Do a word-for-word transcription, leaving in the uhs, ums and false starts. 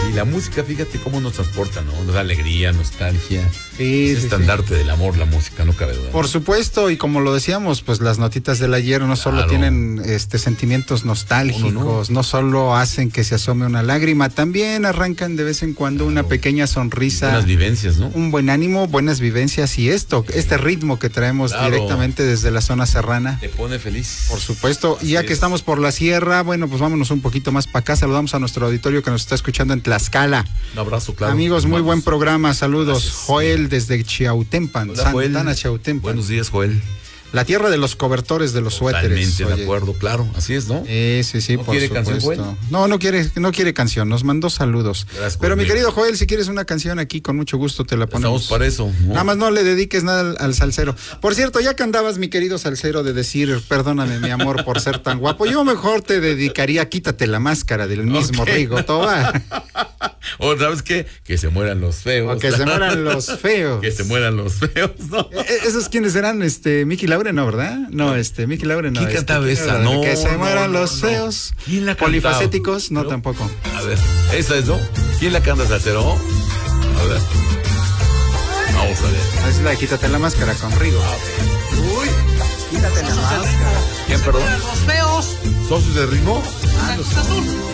Y la música, fíjate cómo nos transporta, ¿no? Nos da alegría, nostalgia. Sí, es sí, estandarte sí. del amor, la música, no cabe duda. Por supuesto, y como lo decíamos, pues las notitas del ayer no solo Claro. tienen este sentimientos nostálgicos, No, no, no. no solo hacen que se asome una lágrima, también arrancan de vez en cuando Claro. una pequeña sonrisa, Buenas vivencias, ¿no? un buen ánimo, buenas vivencias y esto, este ritmo que traemos Claro. directamente desde la zona serrana. Te pone feliz. Por supuesto, y ya Así que es. estamos por la sierra, bueno, pues vámonos un poquito más para acá, saludamos a nuestro auditorio que nos está escuchando en Tlaxcala. Un abrazo, claro. Amigos, muy Hermanos. buen programa, saludos. Gracias. Joel desde Chiautempan, Hola, Joel. Santana Chiautempan. Buenos días, Joel. La tierra de los cobertores de los suéteres. Totalmente de oye. acuerdo, claro. Así es, ¿no? Eh, sí, sí, ¿No por quiere supuesto. canción, Joel? No, no quiere, no quiere canción, nos mandó saludos. Gracias, Pero Joel. mi querido Joel, si quieres una canción aquí, con mucho gusto te la ponemos. Estamos para eso, ¿no? Nada más no le dediques nada al, al salsero. Por cierto, ya que andabas, mi querido salsero, de decir, perdóname, mi amor, por ser tan guapo, yo mejor te dedicaría, quítate la máscara del mismo Ok. Rigo Tobar. O ¿sabes qué? Que se mueran los feos. O que se mueran los feos. Que se mueran los feos, ¿no? Eh, eh, ¿Esos quiénes eran? Este, Miki Laure, ¿no, verdad? No, este, Miki Laure no. ¿Quién este, cantaba ¿quién esa? era? No, Que se no, mueran no, los no. feos. ¿Quién la cantaba? Polifacéticos, no, Pero- tampoco. A ver, esa es, ¿no? ¿Quién la canta, Salsero? A ver. Vamos a ver. Es la de quítate la máscara con Rigo. Uy, Quítate la máscara. ¿quién, perdón? Los feos. ¿Socios de ritmo? Cruz Azul.